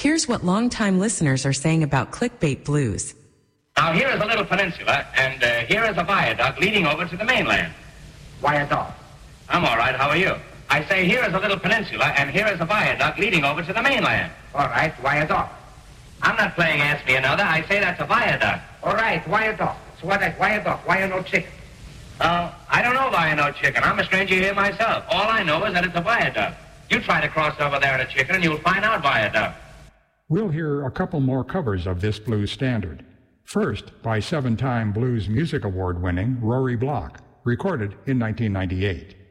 Here's what longtime listeners are saying about clickbait blues. Now, here is a little peninsula, and here is a viaduct leading over to the mainland. Viaduct. I'm all right. How are you? I say here is a little peninsula, and here is a viaduct leading over to the mainland. All right, viaduct. I'm not playing Ask Me Another. I say that's a viaduct. All right, viaduct. So what is viaduct? Why no chicken? I don't know why I know chicken. I'm a stranger here myself. All I know is that it's a viaduct. You try to cross over there in a chicken, and you'll find out viaduct. We'll hear a couple more covers of this blues standard. First, by 7-time Blues Music Award winning Rory Block, recorded in 1998.